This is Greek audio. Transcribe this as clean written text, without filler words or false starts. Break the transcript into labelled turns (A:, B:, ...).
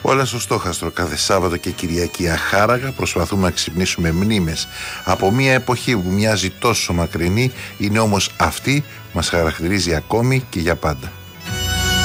A: Όλα στο στόχαστρο κάθε Σάββατο και Κυριακή αχάραγα προσπαθούμε να ξυπνήσουμε μνήμες από μια εποχή που μοιάζει τόσο μακρινή, είναι όμως αυτή που μας χαρακτηρίζει ακόμη και για πάντα.